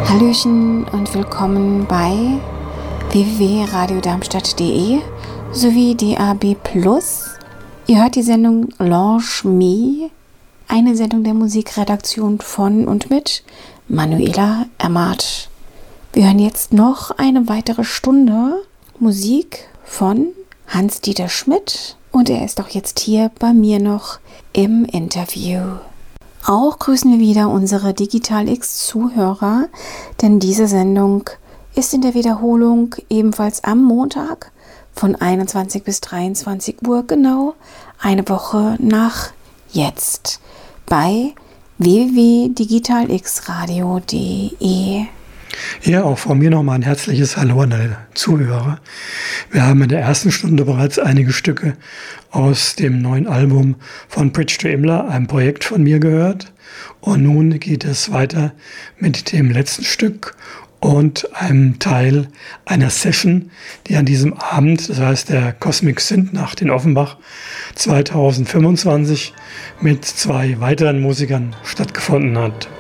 Hallöchen und willkommen bei www.radiodarmstadt.de sowie DAB+. Ihr hört die Sendung Launch Me, eine Sendung der Musikredaktion von und mit Manuela Emmert. Wir hören jetzt noch eine weitere Stunde Musik von Hans-Dieter Schmidt und er ist auch jetzt hier bei mir noch im Interview. Auch grüßen wir wieder unsere Digital X-Zuhörer, denn diese Sendung ist in der Wiederholung ebenfalls am Montag von 21 bis 23 Uhr, genau eine Woche nach jetzt, bei www.digitalxradio.de. Ja, auch von mir nochmal ein herzliches Hallo an alle Zuhörer. Wir haben in der ersten Stunde bereits einige Stücke aus dem neuen Album von Bridge to Imler, einem Projekt von mir, gehört. Und nun geht es weiter mit dem letzten Stück und einem Teil einer Session, die an diesem Abend, das heißt der Cosmic Synth-Nacht in Offenbach 2025, mit zwei weiteren Musikern stattgefunden hat.